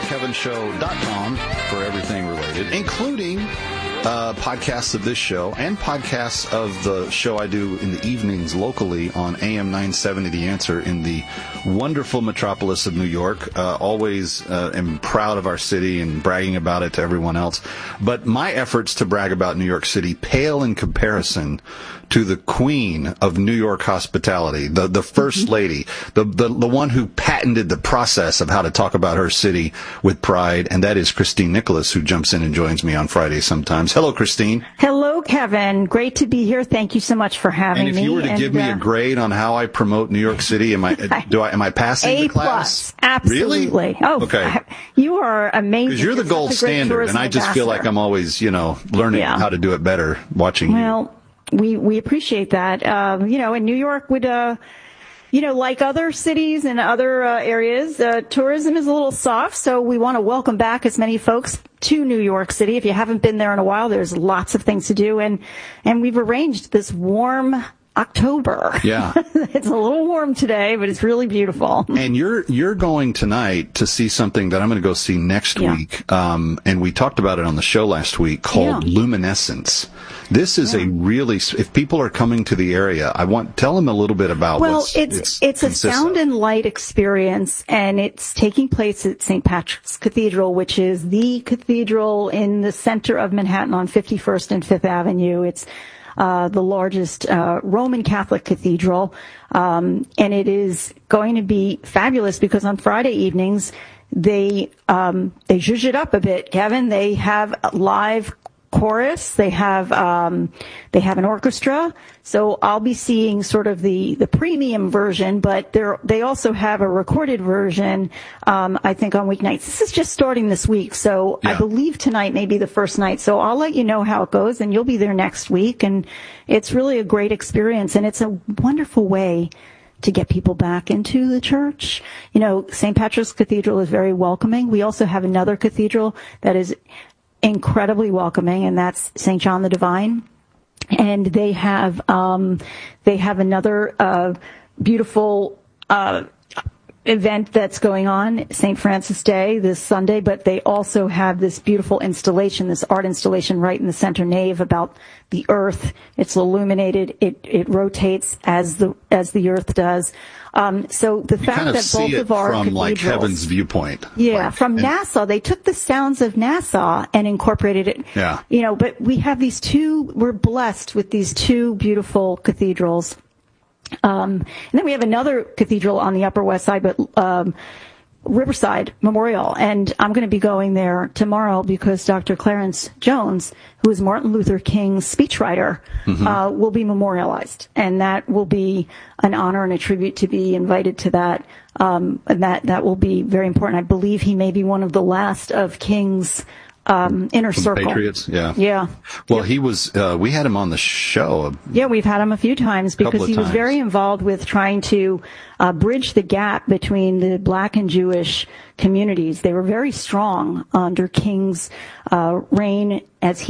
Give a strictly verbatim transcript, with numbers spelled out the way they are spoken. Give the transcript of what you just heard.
kevin show dot com for everything related, including uh, podcasts of this show and podcasts of the show I do in the evenings locally on A M nine seventy The Answer in the wonderful metropolis of New York. Uh, always uh, am proud of our city and bragging about it to everyone else. But my efforts to brag about New York City pale in comparison to the queen of New York hospitality, the the first lady, the, the the one who patented the process of how to talk about her city with pride, and that is Christine Nicholas, who jumps in and joins me on Friday sometimes. Hello, Christine. Hello, Kevin. Great to be here. Thank you so much for having me. And if you were to and, give me uh, a grade on how I promote New York City, am I do I am I passing A the class? plus, absolutely. Really? Oh, okay. You are amazing. Because you're the You're gold such a great standard, and I just feel like ambassador. I'm always, you know, learning Yeah. how to do it better watching Well, you. we we appreciate that. Um, you know, and New York would, uh, you know, like other cities and other uh, areas, uh, tourism is a little soft, so we want to welcome back as many folks to New York City. If you haven't been there in a while, there's lots of things to do, and and we've arranged this warm October. Yeah. It's a little warm today, but it's really beautiful. And you're you're going tonight to see something that I'm going to go see next Yeah. week, um, and we talked about it on the show last week, called Yeah. Luminescence. This is Yeah. a really, if people are coming to the area, I want tell them a little bit about. Well, what's, it's it's it's a consists sound of. and light experience, and it's taking place at Saint Patrick's Cathedral, which is the cathedral in the center of Manhattan on fifty-first and Fifth Avenue. It's uh, the largest uh, Roman Catholic cathedral, um, and it is going to be fabulous because on Friday evenings they um, they zhuzh it up a bit, Kevin. They have live chorus. They have um, they have an orchestra. So I'll be seeing sort of the, the premium version, but they they also have a recorded version. Um, I think on weeknights. This is just starting this week, so Yeah. I believe tonight may be the first night. So I'll let you know how it goes, and you'll be there next week. And it's really a great experience, and it's a wonderful way to get people back into the church. You know, Saint Patrick's Cathedral is very welcoming. We also have another cathedral that is incredibly welcoming, and that's Saint John the Divine. And they have um, they have another uh, beautiful uh, event that's going on, Saint Francis Day, this Sunday. But they also have this beautiful installation, this art installation, right in the center nave about the Earth. It's illuminated. It it rotates as the as the Earth does. Um, so the You fact kind of that see both it of our from like cathedrals- Heaven's viewpoint. yeah, Like, from and- Nassau. They took the sounds of Nassau and incorporated it. Yeah. You know, but we have these two, we're blessed with these two beautiful cathedrals. Um, and then we have another cathedral on the Upper West Side, but um, Riverside Memorial. And I'm going to be going there tomorrow because Doctor Clarence Jones, who is Martin Luther King's speechwriter, Mm-hmm. uh, will be memorialized. And that will be an honor and a tribute to be invited to that. Um, and that, that will be very important. I believe he may be one of the last of King's um, inner From circle. Patriots, yeah. Yeah. Well, he was. Uh, we had him on the show. Yeah, we've had him a few times Couple because of he was times. very involved with trying to uh, bridge the gap between the black and Jewish communities. They were very strong under King's uh, reign as he